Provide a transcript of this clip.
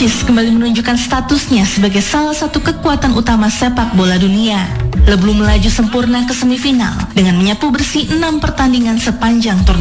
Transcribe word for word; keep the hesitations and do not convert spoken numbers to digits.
Prancis kembali menunjukkan statusnya sebagai salah satu kekuatan utama sepak bola dunia. Leblu melaju sempurna ke semifinal dengan menyapu bersih enam pertandingan sepanjang turnamen.